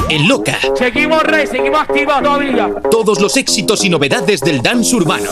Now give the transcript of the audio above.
en Loca. Seguimos rey, seguimos activos todavía. Todos los éxitos y novedades del dance urbano.